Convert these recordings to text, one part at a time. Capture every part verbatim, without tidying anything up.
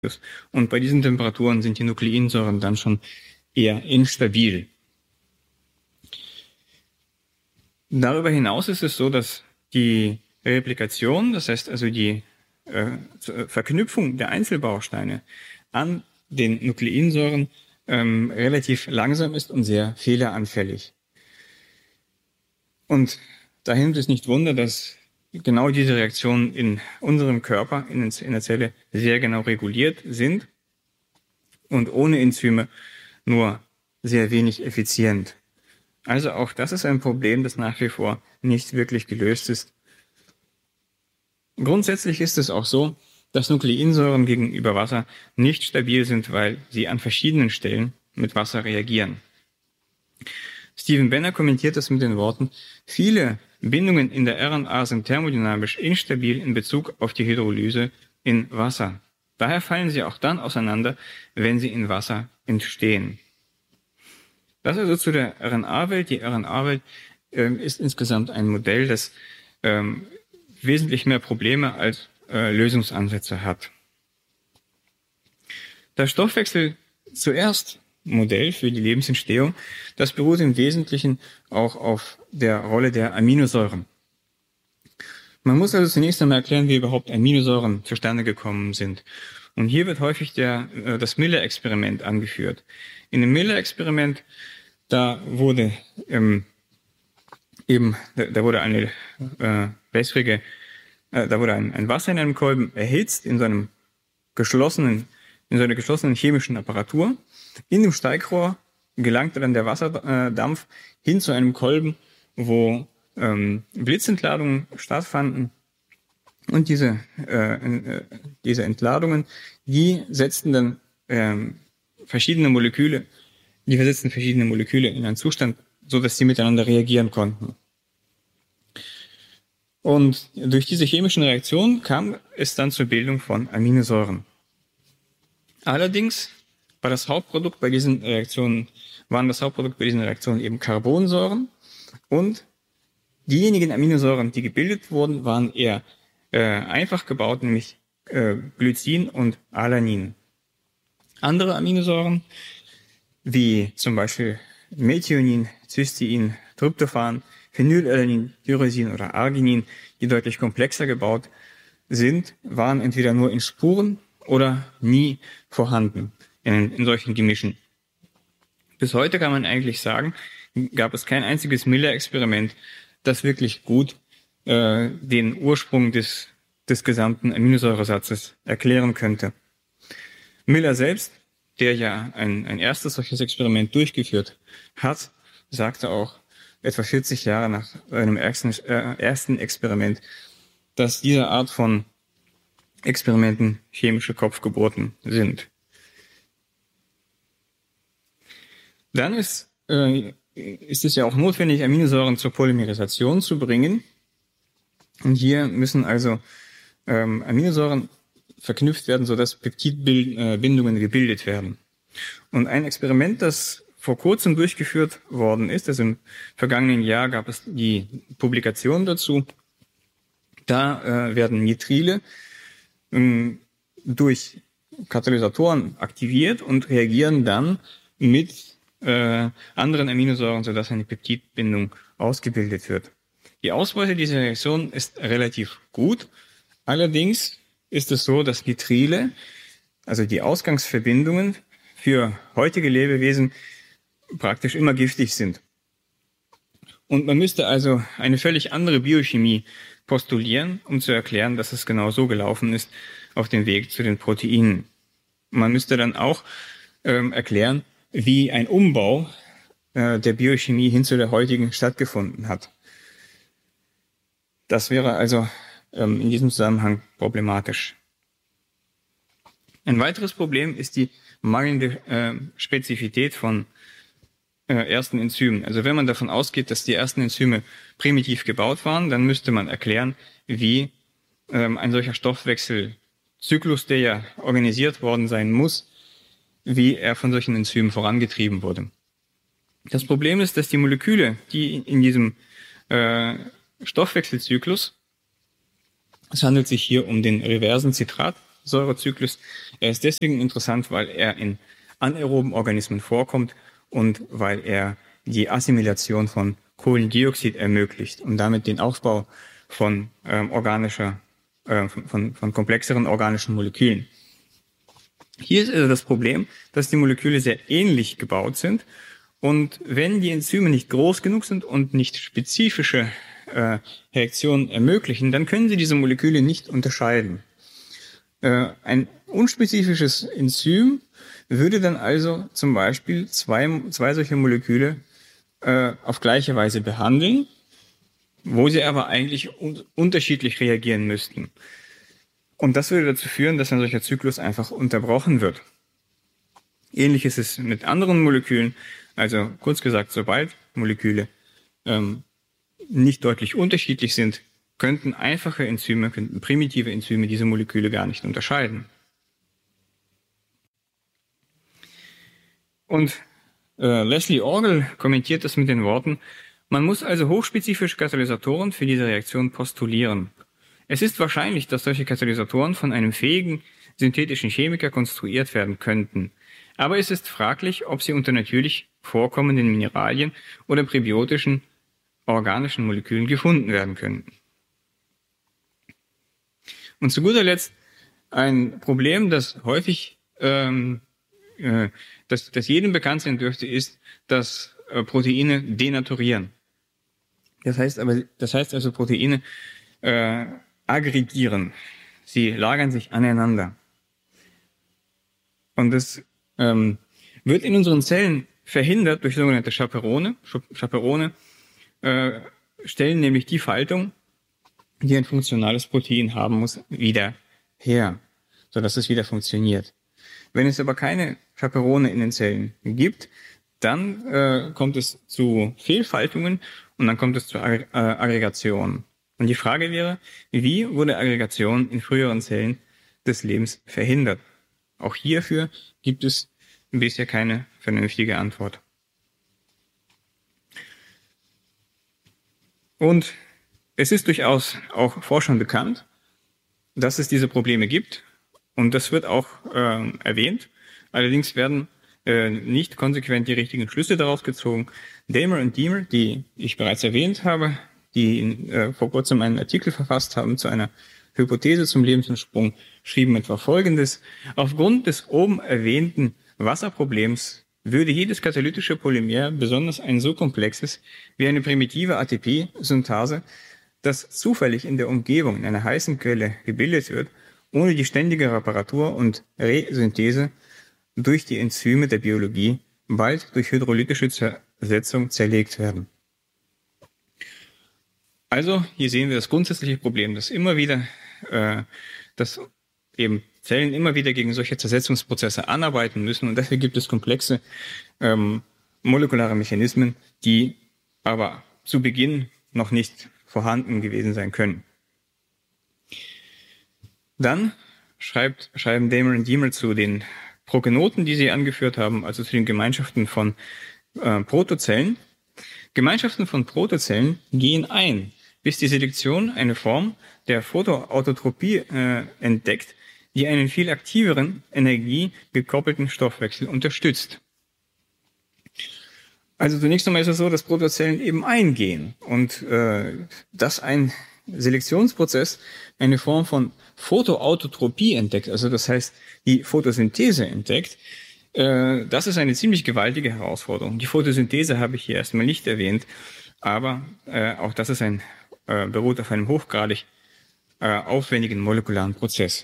Und bei diesen Temperaturen sind die Nukleinsäuren dann schon eher instabil. Darüber hinaus ist es so, dass die Replikation, das heißt also die äh, Verknüpfung der Einzelbausteine an den Nukleinsäuren ähm, relativ langsam ist und sehr fehleranfällig. Und da nimmt es nicht Wunder, dass genau diese Reaktionen in unserem Körper, in, in der Zelle, sehr genau reguliert sind und ohne Enzyme nur sehr wenig effizient. Also auch das ist ein Problem, das nach wie vor nicht wirklich gelöst ist. Grundsätzlich ist es auch so, dass Nukleinsäuren gegenüber Wasser nicht stabil sind, weil sie an verschiedenen Stellen mit Wasser reagieren. Stephen Benner kommentiert das mit den Worten: Viele Bindungen in der R N A sind thermodynamisch instabil in Bezug auf die Hydrolyse in Wasser. Daher fallen sie auch dann auseinander, wenn sie in Wasser entstehen. Das also zu der R N A-Welt. Die R N A-Welt äh, ist insgesamt ein Modell, das ähm, wesentlich mehr Probleme als äh, Lösungsansätze hat. Der Stoffwechsel zuerst Modell für die Lebensentstehung, das beruht im Wesentlichen auch auf der Rolle der Aminosäuren. Man muss also zunächst einmal erklären, wie überhaupt Aminosäuren zustande gekommen sind. Und hier wird häufig der, äh, das Miller-Experiment angeführt. In dem Miller-Experiment, da wurde ähm, eben, da, da wurde eine äh, wässrige, äh, da wurde ein, ein Wasser in einem Kolben erhitzt in so einem geschlossenen, in so einer geschlossenen chemischen Apparatur. In dem Steigrohr gelangte dann der Wasserdampf hin zu einem Kolben, wo ähm, Blitzentladungen stattfanden. Und diese, äh, diese Entladungen, die setzten dann ähm, verschiedene Moleküle, die versetzten verschiedene Moleküle in einen Zustand, so dass sie miteinander reagieren konnten. Und durch diese chemischen Reaktionen kam es dann zur Bildung von Aminosäuren. Allerdings war das Hauptprodukt bei diesen Reaktionen, waren das Hauptprodukt bei diesen Reaktionen eben Carbonsäuren, und diejenigen Aminosäuren, die gebildet wurden, waren eher äh, einfach gebaut, nämlich äh, Glycin und Alanin. Andere Aminosäuren, wie zum Beispiel Methionin, Cystein, Tryptophan, Phenylalanin, Tyrosin oder Arginin, die deutlich komplexer gebaut sind, waren entweder nur in Spuren oder nie vorhanden in, in solchen Gemischen. Bis heute kann man eigentlich sagen, gab es kein einziges Miller-Experiment, das wirklich gut äh, den Ursprung des, des gesamten Aminosäuresatzes erklären könnte. Miller selbst, der ja ein, ein erstes solches Experiment durchgeführt hat, sagte auch etwa vierzig Jahre nach einem ersten, äh, ersten Experiment, dass diese Art von Experimenten chemische Kopfgeburten sind. Dann ist, äh, ist es ja auch notwendig, Aminosäuren zur Polymerisation zu bringen. Und hier müssen also ähm, Aminosäuren verknüpft werden, sodass Peptidbindungen gebildet werden. Und ein Experiment, das vor kurzem durchgeführt worden ist, also im vergangenen Jahr gab es die Publikation dazu, da äh, werden Nitrile ähm, durch Katalysatoren aktiviert und reagieren dann mit äh, anderen Aminosäuren, sodass eine Peptidbindung ausgebildet wird. Die Ausbeute dieser Reaktion ist relativ gut. Allerdings ist es so, dass Nitrile, also die Ausgangsverbindungen für heutige Lebewesen, praktisch immer giftig sind. Und man müsste also eine völlig andere Biochemie postulieren, um zu erklären, dass es genau so gelaufen ist auf dem Weg zu den Proteinen. Man müsste dann auch ähm, erklären, wie ein Umbau äh, der Biochemie hin zu der heutigen stattgefunden hat. Das wäre also ähm, in diesem Zusammenhang problematisch. Ein weiteres Problem ist die mangelnde äh, Spezifität von äh, ersten Enzymen. Also wenn man davon ausgeht, dass die ersten Enzyme primitiv gebaut waren, dann müsste man erklären, wie ähm, ein solcher Stoffwechselzyklus, der ja organisiert worden sein muss, wie er von solchen Enzymen vorangetrieben wurde. Das Problem ist, dass die Moleküle, die in diesem äh, Stoffwechselzyklus, es handelt sich hier um den reversen Citrat, Aminosäurezyklus. Er ist deswegen interessant, weil er in anaeroben Organismen vorkommt und weil er die Assimilation von Kohlendioxid ermöglicht und damit den Aufbau von ähm, organischer, äh, von, von, von komplexeren organischen Molekülen. Hier ist also das Problem, dass die Moleküle sehr ähnlich gebaut sind und wenn die Enzyme nicht groß genug sind und nicht spezifische äh, Reaktionen ermöglichen, dann können sie diese Moleküle nicht unterscheiden. Äh, ein unspezifisches Enzym würde dann also zum Beispiel zwei, zwei solche Moleküle äh, auf gleiche Weise behandeln, wo sie aber eigentlich un- unterschiedlich reagieren müssten. Und das würde dazu führen, dass ein solcher Zyklus einfach unterbrochen wird. Ähnlich ist es mit anderen Molekülen. Also kurz gesagt, sobald Moleküle ähm, nicht deutlich unterschiedlich sind, könnten einfache Enzyme, könnten primitive Enzyme diese Moleküle gar nicht unterscheiden. Und äh, Leslie Orgel kommentiert das mit den Worten: Man muss also hochspezifische Katalysatoren für diese Reaktion postulieren. Es ist wahrscheinlich, dass solche Katalysatoren von einem fähigen synthetischen Chemiker konstruiert werden könnten. Aber es ist fraglich, ob sie unter natürlich vorkommenden Mineralien oder präbiotischen organischen Molekülen gefunden werden könnten. Und zu guter Letzt ein Problem, das häufig, ähm, äh, das, das jedem bekannt sein dürfte, ist, dass äh, Proteine denaturieren. Das heißt aber, das heißt also Proteine äh, aggregieren. Sie lagern sich aneinander. Und das ähm, wird in unseren Zellen verhindert durch sogenannte Chaperone. Chaperone äh, stellen nämlich die Faltung, die ein funktionales Protein haben muss, wieder her, sodass es wieder funktioniert. Wenn es aber keine Chaperone in den Zellen gibt, dann äh, kommt es zu Fehlfaltungen und dann kommt es zur Ag- äh, Aggregation. Und die Frage wäre, wie wurde Aggregation in früheren Zellen des Lebens verhindert? Auch hierfür gibt es bisher keine vernünftige Antwort. Und es ist durchaus auch Forschern bekannt, dass es diese Probleme gibt. Und das wird auch äh, erwähnt. Allerdings werden äh, nicht konsequent die richtigen Schlüsse daraus gezogen. Damer und Deamer, die ich bereits erwähnt habe, die in, äh, vor kurzem einen Artikel verfasst haben zu einer Hypothese zum Lebensursprung, schrieben etwa Folgendes: Aufgrund des oben erwähnten Wasserproblems würde jedes katalytische Polymer, besonders ein so komplexes wie eine primitive A T P-Synthase, das zufällig in der Umgebung in einer heißen Quelle gebildet wird, ohne die ständige Reparatur und Resynthese durch die Enzyme der Biologie bald durch hydrolytische Zersetzung zerlegt werden. Also hier sehen wir das grundsätzliche Problem, dass immer wieder, äh, dass eben Zellen immer wieder gegen solche Zersetzungsprozesse anarbeiten müssen und dafür gibt es komplexe ähm, molekulare Mechanismen, die aber zu Beginn noch nicht vorhanden gewesen sein können. Dann schreibt, schreiben Damer und Deamer zu den Progenoten, die sie angeführt haben, also zu den Gemeinschaften von äh, Protozellen. Gemeinschaften von Protozellen gehen ein, bis die Selektion eine Form der Photoautotropie äh, entdeckt, die einen viel aktiveren, energiegekoppelten Stoffwechsel unterstützt. Also zunächst einmal ist es so, dass Protozellen eben eingehen und äh, dass ein Selektionsprozess eine Form von Photoautotropie entdeckt, also das heißt die Photosynthese entdeckt, äh, das ist eine ziemlich gewaltige Herausforderung. Die Photosynthese habe ich hier erstmal nicht erwähnt, aber äh, auch das ist ein, äh, beruht auf einem hochgradig äh, aufwendigen molekularen Prozess.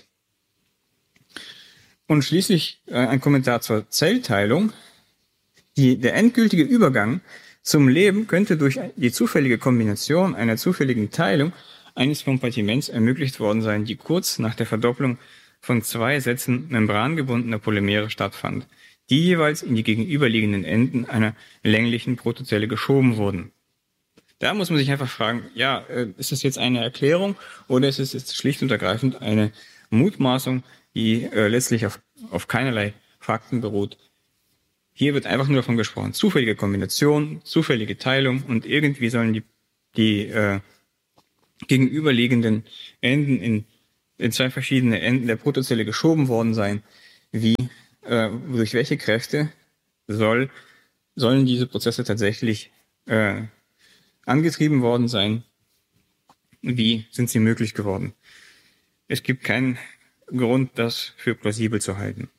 Und schließlich äh, ein Kommentar zur Zellteilung. Die, der endgültige Übergang zum Leben könnte durch die zufällige Kombination einer zufälligen Teilung eines Kompartiments ermöglicht worden sein, die kurz nach der Verdopplung von zwei Sätzen membrangebundener Polymere stattfand, die jeweils in die gegenüberliegenden Enden einer länglichen Protozelle geschoben wurden. Da muss man sich einfach fragen, ja, ist das jetzt eine Erklärung oder ist es jetzt schlicht und ergreifend eine Mutmaßung, die äh, letztlich auf, auf keinerlei Fakten beruht? Hier wird einfach nur davon gesprochen, zufällige Kombination, zufällige Teilung und irgendwie sollen die, die äh, gegenüberliegenden Enden in in zwei verschiedene Enden der Protozelle geschoben worden sein. Wie, äh, durch welche Kräfte soll, sollen diese Prozesse tatsächlich äh, angetrieben worden sein? Wie sind sie möglich geworden? Es gibt keinen Grund, das für plausibel zu halten.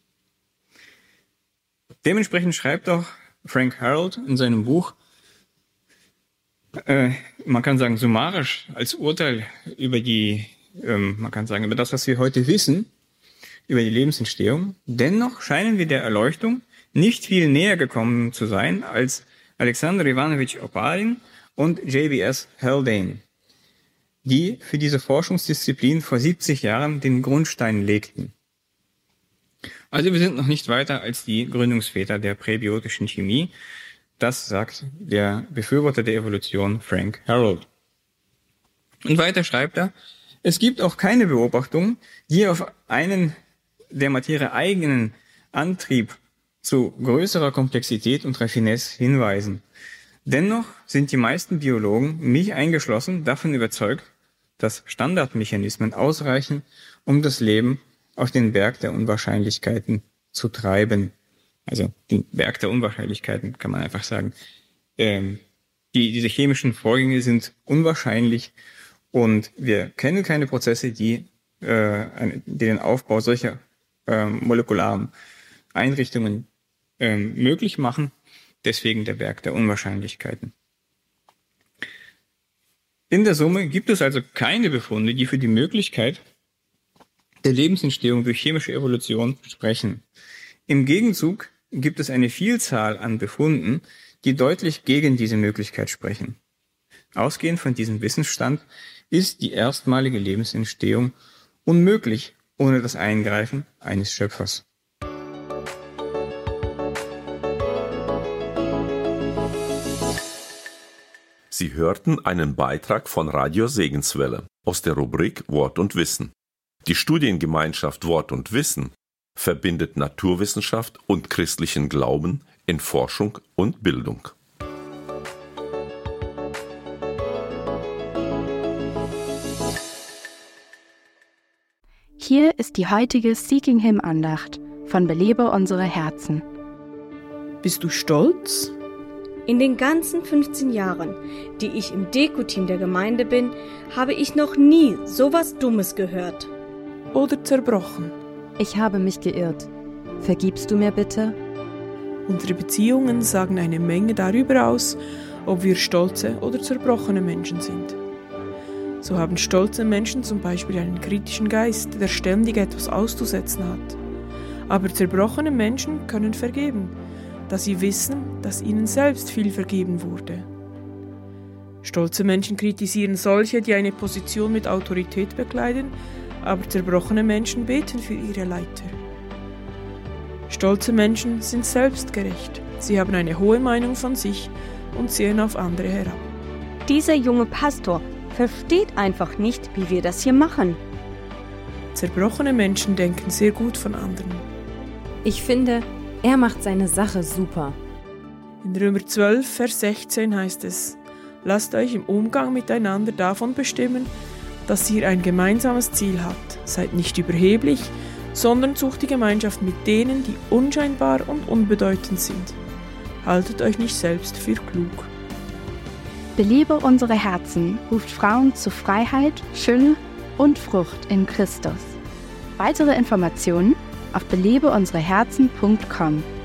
Dementsprechend schreibt auch Frank Harold in seinem Buch, äh, man kann sagen summarisch als Urteil über die, ähm, man kann sagen über das, was wir heute wissen, über die Lebensentstehung. Dennoch scheinen wir der Erleuchtung nicht viel näher gekommen zu sein als Alexander Ivanovich Oparin und J B S Haldane, die für diese Forschungsdisziplin vor siebzig Jahren den Grundstein legten. Also wir sind noch nicht weiter als die Gründungsväter der präbiotischen Chemie. Das sagt der Befürworter der Evolution Frank Harold. Und weiter schreibt er, es gibt auch keine Beobachtung, die auf einen der Materie eigenen Antrieb zu größerer Komplexität und Raffinesse hinweisen. Dennoch sind die meisten Biologen, mich eingeschlossen, davon überzeugt, dass Standardmechanismen ausreichen, um das Leben auf den Berg der Unwahrscheinlichkeiten zu treiben. Also den Berg der Unwahrscheinlichkeiten kann man einfach sagen. Ähm, die, diese chemischen Vorgänge sind unwahrscheinlich und wir kennen keine Prozesse, die, äh, die den Aufbau solcher äh, molekularen Einrichtungen äh, möglich machen. Deswegen der Berg der Unwahrscheinlichkeiten. In der Summe gibt es also keine Befunde, die für die Möglichkeit der Lebensentstehung durch chemische Evolution sprechen. Im Gegenzug gibt es eine Vielzahl an Befunden, die deutlich gegen diese Möglichkeit sprechen. Ausgehend von diesem Wissensstand ist die erstmalige Lebensentstehung unmöglich ohne das Eingreifen eines Schöpfers. Sie hörten einen Beitrag von Radio Segenswelle aus der Rubrik Wort und Wissen. Die Studiengemeinschaft Wort und Wissen verbindet Naturwissenschaft und christlichen Glauben in Forschung und Bildung. Hier ist die heutige Seeking Him Andacht von Belebe unsere Herzen. Bist du stolz? In den ganzen fünfzehn Jahren, die ich im Deko-Team der Gemeinde bin, habe ich noch nie sowas Dummes gehört. Oder zerbrochen? Ich habe mich geirrt. Vergibst du mir bitte? Unsere Beziehungen sagen eine Menge darüber aus, ob wir stolze oder zerbrochene Menschen sind. So haben stolze Menschen zum Beispiel einen kritischen Geist, der ständig etwas auszusetzen hat. Aber zerbrochene Menschen können vergeben, da sie wissen, dass ihnen selbst viel vergeben wurde. Stolze Menschen kritisieren solche, die eine Position mit Autorität bekleiden, aber zerbrochene Menschen beten für ihre Leiter. Stolze Menschen sind selbstgerecht. Sie haben eine hohe Meinung von sich und sehen auf andere herab. Dieser junge Pastor versteht einfach nicht, wie wir das hier machen. Zerbrochene Menschen denken sehr gut von anderen. Ich finde, er macht seine Sache super. In Römer zwölf, Vers sechzehn heißt es: Lasst euch im Umgang miteinander davon bestimmen, dass ihr ein gemeinsames Ziel habt. Seid nicht überheblich, sondern sucht die Gemeinschaft mit denen, die unscheinbar und unbedeutend sind. Haltet euch nicht selbst für klug. Belebe unsere Herzen ruft Frauen zu Freiheit, Schöne und Frucht in Christus. Weitere Informationen auf belebe unsere herzen punkt com.